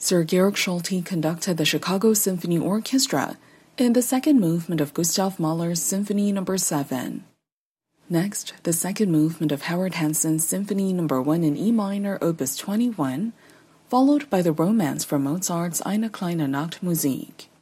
Sir Georg Solti conducted the Chicago Symphony Orchestra in the second movement of Gustav Mahler's Symphony No. 7. Next, the second movement of Howard Hanson's Symphony No. 1 in E minor, Opus 21, followed by the Romance from Mozart's Eine kleine Nachtmusik.